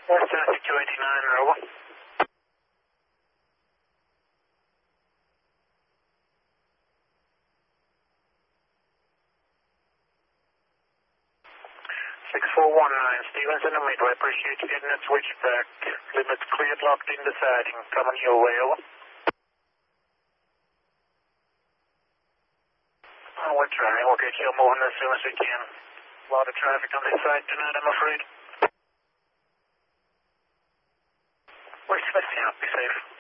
West traffic 289, over. 6419, Stevens in the Midway, appreciate you getting that switch back. Limits cleared, locked in the siding, coming your way, over. We're trying, we'll get you moving as soon as we can. A lot of traffic on this side tonight, I'm afraid. West 50, be safe.